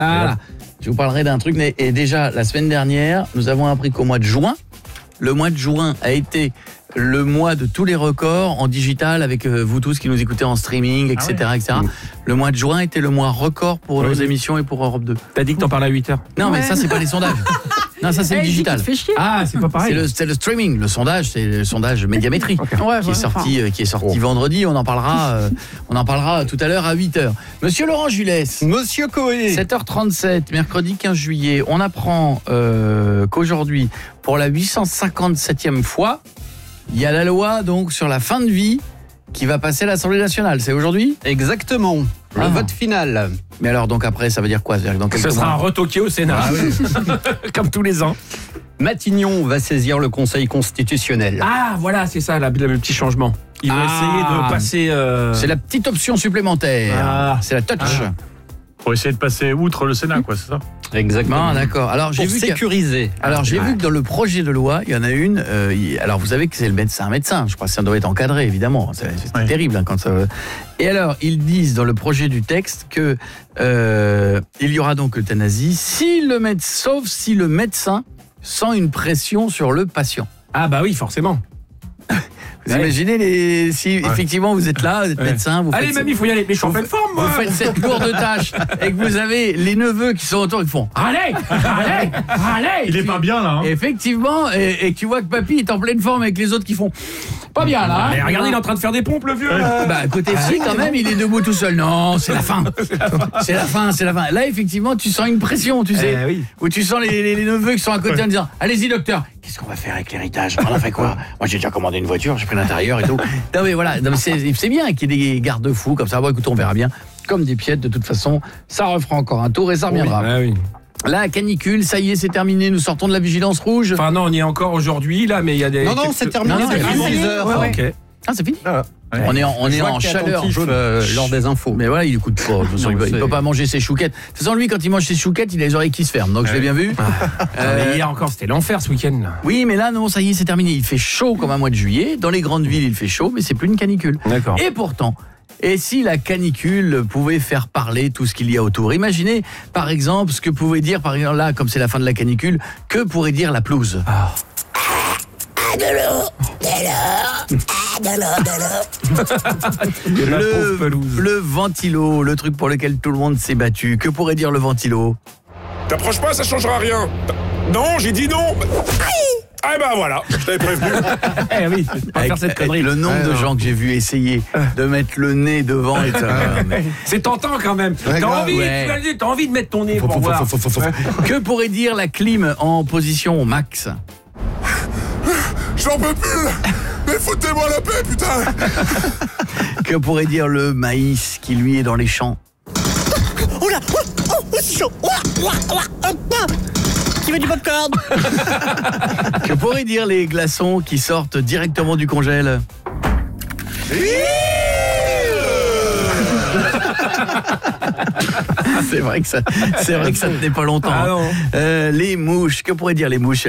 Voilà. Je vous parlerai d'un truc. Et déjà, la semaine dernière, nous avons appris qu'au mois de juin, le mois de juin a été le mois de tous les records en digital avec vous tous qui nous écoutez en streaming, etc. etc. Le mois de juin était le mois record pour nos émissions et pour Europe 2. T'as dit que t'en parlais à 8h. Non, mais ça, c'est pas les sondages. Non, ça, c'est le digital. Ah, c'est pas pareil. C'est le streaming. Le sondage, c'est le sondage Médiamétrie qui est sorti vendredi. On en parlera tout à l'heure à 8h. Monsieur Laurent Julès. Monsieur Coé. 7h37, mercredi 15 juillet. On apprend qu'aujourd'hui, pour la 857e fois, il y a la loi donc sur la fin de vie qui va passer à l'Assemblée nationale. C'est aujourd'hui ? Exactement. Le vote final. Mais alors, donc après, ça veut dire quoi ? C'est-à-dire que dans quelques Ce sera mois... retoqué au Sénat. Comme tous les ans. Matignon va saisir le Conseil constitutionnel. Ah, voilà, c'est ça, le petit changement. Ils vont essayer de passer... C'est la petite option supplémentaire. C'est la touch. Pour essayer de passer outre le Sénat, quoi, c'est ça ? Exactement. Ah, d'accord. Alors j'ai pour vu sécuriser. J'ai vu que dans le projet de loi, il y en a une. Alors vous savez que c'est un médecin. Je crois que ça doit être encadré, évidemment. C'est terrible quand ça. Et alors ils disent dans le projet du texte que il y aura donc euthanasie sauf si le médecin sent une pression sur le patient. Ah bah oui, forcément. Vous imaginez si effectivement vous êtes là, vous êtes médecin, vous allez faites mamie, il faut y aller, mais je suis en pleine forme moi. Vous faites cette lourde tâche et que vous avez les neveux qui sont autour, ils font allez. Il est pas bien là. Effectivement, et tu vois que papy est en pleine forme avec les autres qui font pas bien là. Mais regardez, il est en train de faire des pompes le vieux. Bah côté si quand même, il est debout tout seul. Non, c'est la fin. C'est la fin. Là effectivement, tu sens une pression, tu sais, où tu sens les neveux qui sont à côté en disant allez-y docteur. Qu'est-ce qu'on va faire avec l'héritage ? On en fait quoi ? Moi j'ai déjà commandé une voiture, j'ai pris l'intérieur et tout. Non mais voilà, c'est bien qu'il y ait des garde-fous comme ça. Bon écoute, on verra bien. Comme des pièces, de toute façon, ça refera encore un tour et ça reviendra. La canicule, ça y est, c'est terminé. Nous sortons de la vigilance rouge. Enfin non, on y est encore aujourd'hui là, mais il y a des... Non, c'est terminé depuis 6 heures. Ok. Ah, c'est fini. On est en chaleur lors des infos. Mais voilà, il écoute pas. Il peut pas manger ses chouquettes. De toute façon, lui, quand il mange ses chouquettes, il a les oreilles qui se ferment. Donc je l'ai bien vu. Hier encore, c'était l'enfer ce week-end. Oui, mais là, non, ça y est, c'est terminé. Il fait chaud comme un mois de juillet. Dans les grandes villes, il fait chaud, mais c'est plus une canicule. D'accord. Et pourtant... Et si la canicule pouvait faire parler tout ce qu'il y a autour ? Imaginez, par exemple, ce que pouvait dire, par exemple, là, comme c'est la fin de la canicule, que pourrait dire la pelouse ? De l'eau. Le ventilo, le truc pour lequel tout le monde s'est battu. Que pourrait dire le ventilo ? T'approches pas, ça changera rien. Non, j'ai dit non. Ah ben voilà, je t'avais prévenu. Oui, pas faire cette connerie. Le nombre de gens que j'ai vu essayer de mettre le nez devant et c'est tentant quand même. T'as envie de mettre ton nez pour voir. Que pourrait dire la clim en position max ? J'en peux plus. Mais foutez-moi la paix, putain. Que pourrait dire le maïs qui lui est dans les champs ? Oh là, c'est chaud. Qui veut du popcorn ? Que pourraient dire les glaçons qui sortent directement du congèle ? C'est vrai que ça tenait pas longtemps. Ah non. Les mouches, que pourraient dire les mouches ?